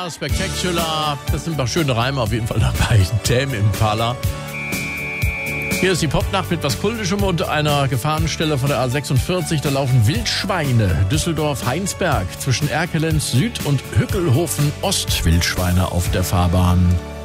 Spectacular. Das sind ein paar schöne Reime auf jeden Fall dabei. Tame Impala. Hier ist die Popnacht mit was Kultischem und einer Gefahrenstelle von der A46. Da laufen Wildschweine. Düsseldorf-Heinsberg zwischen Erkelenz Süd und Hückelhofen Ost. Wildschweine auf der Fahrbahn.